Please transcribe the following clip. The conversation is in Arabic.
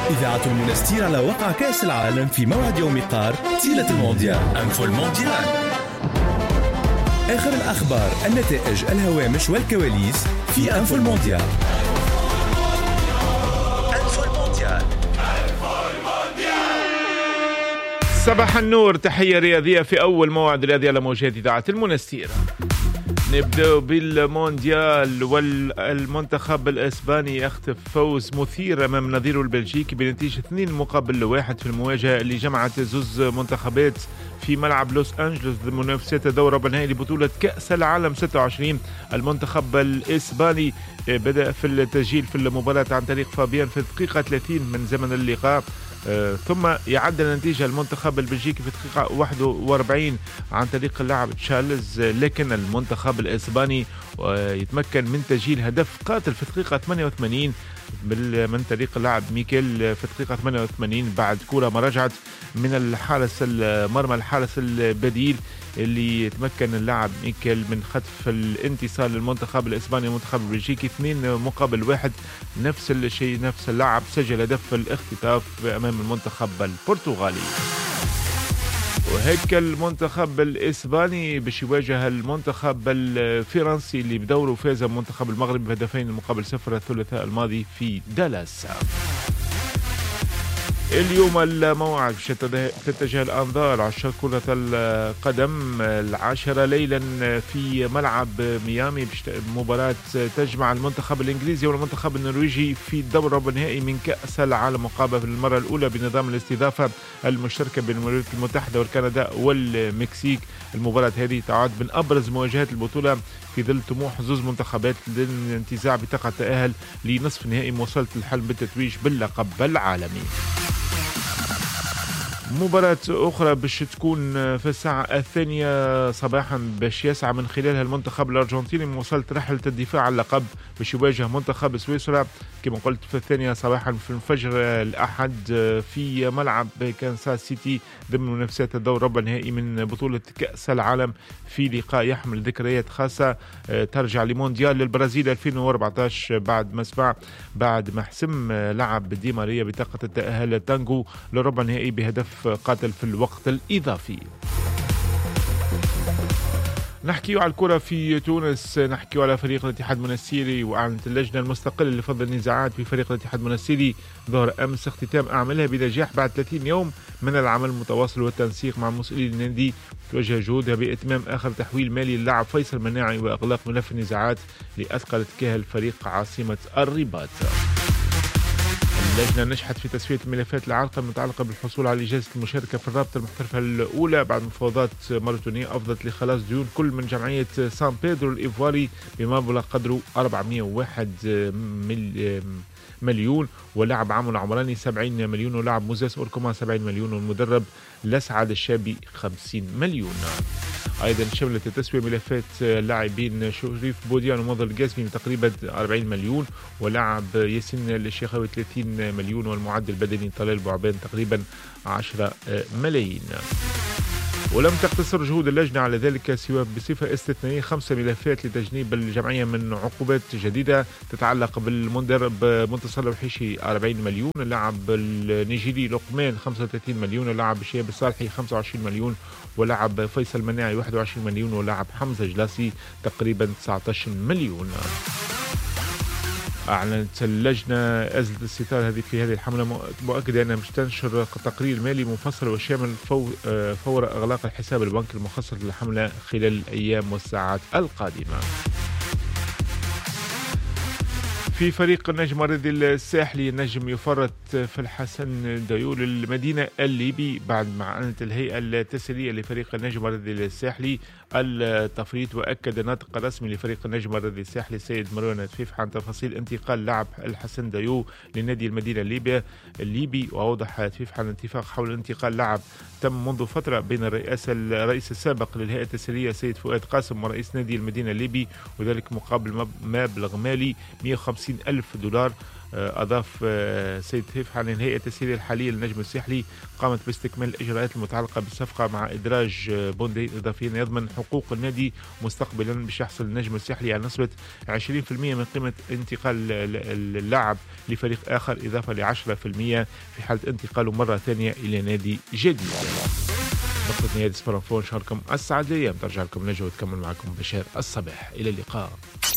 إذاعة المنستير على وقع كأس العالم في موعد يوم قار تيلة المونديال أنفو المونديال. آخر الأخبار، النتائج، الهوامش والكواليس في أنفو المونديال. أنفو المونديال. صباح النور، تحية رياضية في أول موعد رياضي على موجات إذاعة المنستير. نبدأ بالمونديال، والمنتخب الإسباني يخطف فوز مثير أمام نظيره البلجيكي بنتيجة 2-1 في المواجهة اللي جمعت زوز منتخبات في ملعب لوس أنجلوس ضمن منافسات دور ربع النهائي لبطولة كأس العالم 26. المنتخب الإسباني بدأ في التسجيل في المباراة عن طريق فابيان في الدقيقة 30 من زمن اللقاء، ثم يعدل النتيجة المنتخب البلجيكي في الدقيقة 41 عن طريق اللاعب تشارلز، لكن المنتخب الإسباني يتمكن من تسجيل هدف قاتل في الدقيقة 88 من طريق اللاعب ميكيل في الدقيقة 88 بعد كرة ما رجعت من الحارس المرمى الحارس البديل اللي يتمكن اللاعب ميكيل من خطف الانتصار للمنتخب الإسباني والمنتخب البلجيكي 2-1. نفس الشيء، نفس اللاعب سجل هدف الاختطاف أمام المنتخب البرتغالي. وهيك المنتخب الإسباني باش يواجه المنتخب الفرنسي اللي بدوره فاز المنتخب المغربي ب2-0 الثلاثاء الماضي في دالاس. اليوم الموعد تتجه الأنظار عشان كرة القدم 10 ليلا في ملعب ميامي، مباراة تجمع المنتخب الإنجليزي والمنتخب النرويجي في الدور ربع النهائي من كأس العالم، مقابل للمرة الأولى بنظام الاستضافة المشتركة بين الولايات المتحدة والكندا والمكسيك. المباراة هذه تعد من أبرز مواجهات البطولة في ظل طموح زوز منتخبات للانتزاع بطاقة التأهل لنصف نهائي مواصلة الحلم بالتتويج باللقب العالمي. مباراة أخرى باش تكون في الساعة 2 صباحا باش يسعى من خلالها المنتخب الأرجنتيني مواصلة رحلة الدفاع عن اللقب باش يواجه منتخب سويسرا كما قلت في 2 صباحا في الفجر الأحد في ملعب كانساس سيتي ضمن منافسات الدور ربع النهائي من بطولة كأس العالم، في لقاء يحمل ذكريات خاصة ترجع لمونديال البرازيل 2014 بعد ما حسم لعب دي ماريا بطاقة التأهل تانجو لربع النهائي بهدف قاتل في الوقت الإضافي. نحكي على الكرة في تونس، نحكي على فريق الاتحاد المنستيري، وأعلنت اللجنة المستقلة لفض النزاعات في فريق الاتحاد المنستيري ظهر أمس اختتام أعمالها بنجاح بعد 30 يوم من العمل المتواصل والتنسيق مع مسؤولي النادي. توجه جهودها بإتمام آخر تحويل مالي للاعب فيصل مناعي وإغلاق ملف النزاعات لأثقلت كاهل فريق عاصمة الرباط. اللجنة نجحت في تسوية الملفات العالقة المتعلقة بالحصول على إجازة المشاركة في الرابطة المحترفة الأولى بعد مفاوضات ماراتونية أفضت لخلاص ديون كل من جمعية سان بيدرو الإيفواري بمبلغ قدره 401 مليون، ولاعب عام العمراني 70 مليون، ولاعب موزاس أوركوما 70 مليون، والمدرب لسعد الشابي 50 مليون. أيضا شملت التسوية ملفات لاعبين شريف بوديان ومنظر القاسمي تقريبا 40 مليون، ولاعب ياسين الشيخاوي 30 مليون، والمعدل البدني طلال بوعبان تقريبا 10 ملايين. ولم تقتصر جهود اللجنة على ذلك سوى بصفة استثنائية 5 ملفات لتجنيب الجمعية من عقوبات جديدة تتعلق بالمدرب منتصر الوحيشي 40 مليون، اللاعب النيجيري لقمان 35 مليون، اللاعب الشياب الصالحي 25 مليون، ولاعب فيصل مناعي 21 مليون، ولاعب حمزة جلاسي تقريبا 19 مليون. أعلنت اللجنة أزلة الستار هذه في هذه الحملة مؤكدة أنها مش تنشر تقرير مالي مفصل وشامل فور إغلاق الحساب البنكي المخصص للحملة خلال الأيام والساعات القادمة. في فريق النجم الرياضي الساحلي، النجم يفرط في الحسن ديول المدينة الليبي بعد ما أعلنت الهيئة التسرية لفريق النجم الرياضي الساحلي التفريط. وأكد الناطق الرسمي لفريق النجم الرياضي الساحلي السيد مروان تفيف عن تفاصيل انتقال لاعب الحسن ديو لنادي المدينة الليبي، وأوضح تفيف عن الاتفاق حول انتقال لاعب تم منذ فترة بين الرئيس السابق للهيئة التسرية سيد فؤاد قاسم ورئيس نادي المدينة الليبي، وذلك مقابل مبلغ مالي 150 50,000 دولار. أضاف سيد سيف عن الهيئة التسهيلية الحالية للنجم الساحلي قامت باستكمال الإجراءات المتعلقة بالصفقة مع إدراج بوندين إضافيا يضمن حقوق النادي مستقبلا باش يحصل النجم الساحلي على نسبة 20% من قيمة انتقال اللاعب لفريق آخر، إضافة ل 10% في حالة انتقاله مرة ثانية إلى نادي جديد. نقطة نهاية سبورانفو، نشاركم السعادة أيام ترجع لكم نجوى وتكمل معكم بشار الصباح. إلى اللقاء.